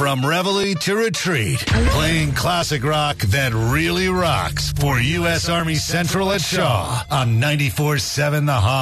From Reveille to Retreat, playing classic rock that really rocks for U.S. Army Central at Shaw on 94.7 The Hog.